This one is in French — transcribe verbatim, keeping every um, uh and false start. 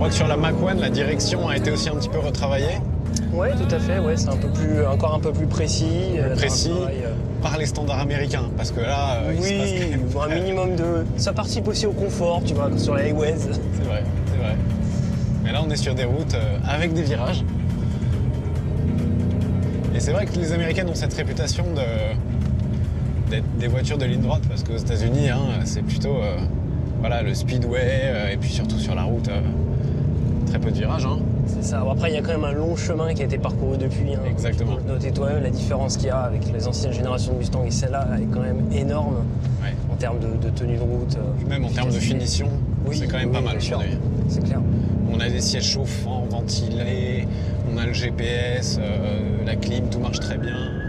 crois que sur la Mach un, la direction a été aussi un petit peu retravaillée. Oui, tout à fait. Ouais, c'est un peu plus, encore un peu plus précis. euh, Précis dans un travail, euh, par les standards américains. Parce que là, euh, il se passe quand Oui, même... un minimum de. Ça participe aussi au confort, tu vois, sur les highways. C'est vrai, c'est vrai. Mais là, on est sur des routes euh, avec des virages. Et c'est vrai que les Américaines ont cette réputation de... d'être des voitures de ligne droite, parce qu'aux États-Unis, hein, c'est plutôt euh, voilà, le speedway, euh, et puis surtout sur la route, euh, très peu de virages. Hein. C'est ça. Bon, après, il y a quand même un long chemin qui a été parcouru depuis. Hein. Exactement. Tu peux noter toi-même la différence qu'il y a avec les anciennes générations de Mustang et celle-là est quand même énorme Ouais. en termes de, de tenue de route. euh, Même en termes de efficacité. finition, Oui, c'est quand même oui, pas mal bien sûr. aujourd'hui. C'est clair. On a des sièges chauffants, ventilés, on a le G P S, euh, la clim, tout marche très bien.